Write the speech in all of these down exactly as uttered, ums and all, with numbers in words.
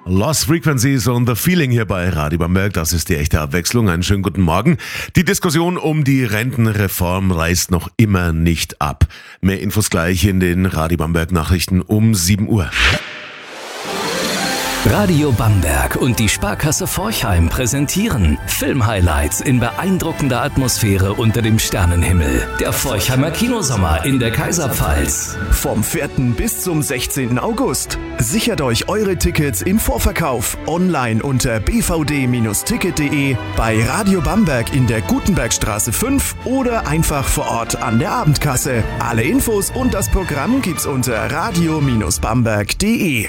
Lost Frequencies und The Feeling hier bei Radio Bamberg, das ist die echte Abwechslung. Einen schönen guten Morgen. Die Diskussion um die Rentenreform reißt noch immer nicht ab. Mehr Infos gleich in den Radio Bamberg Nachrichten um sieben Uhr. Radio Bamberg und die Sparkasse Forchheim präsentieren Filmhighlights in beeindruckender Atmosphäre unter dem Sternenhimmel. Der Forchheimer Kinosommer in der Kaiserpfalz. Vom vierten bis zum sechzehnten August. Sichert euch eure Tickets im Vorverkauf online unter b v d Ticket punkt de, bei Radio Bamberg in der Gutenbergstraße fünf oder einfach vor Ort an der Abendkasse. Alle Infos und das Programm gibt's unter radio Bamberg punkt de.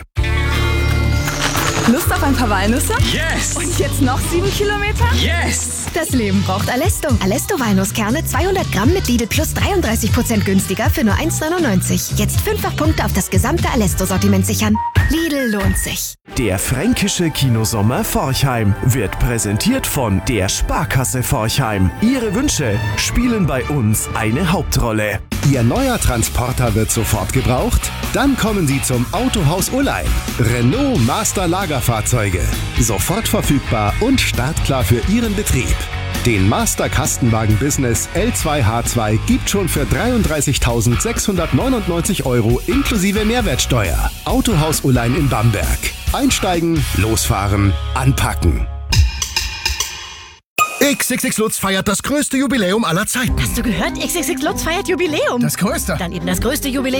Lust auf ein paar Walnüsse? Yes! Und jetzt noch sieben Kilometer? Yes! Das Leben braucht Alesto. Alesto Walnusskerne zweihundert Gramm mit Lidl Plus dreiunddreißig Prozent günstiger für nur eins neunundneunzig. Jetzt fünffach Punkte auf das gesamte Alesto-Sortiment sichern. Lidl lohnt sich. Der fränkische Kinosommer Forchheim wird präsentiert von der Sparkasse Forchheim. Ihre Wünsche spielen bei uns eine Hauptrolle. Ihr neuer Transporter wird sofort gebraucht? Dann kommen Sie zum Autohaus Ullheim. Renault Master Lagerfahrzeuge. Sofort verfügbar und startklar für Ihren Betrieb. Den Master Kastenwagen Business L zwei H zwei gibt schon für dreiunddreißigtausendsechshundertneunundneunzig Euro inklusive Mehrwertsteuer. Autohaus Ullheim in Bamberg. Einsteigen, losfahren, anpacken. X X X Lutz feiert das größte Jubiläum aller Zeiten. Hast du gehört? X X X Lutz feiert Jubiläum. Das größte? Dann eben das größte Jubiläum